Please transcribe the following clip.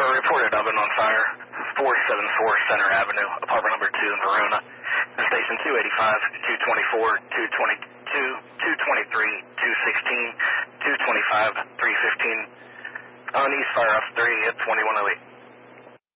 reported oven on fire, 474 Center Avenue, apartment number 2 in Verona. Station 285, 224, 222, 223, 216, 225, 315. On East Fire Ops 3 at 2108.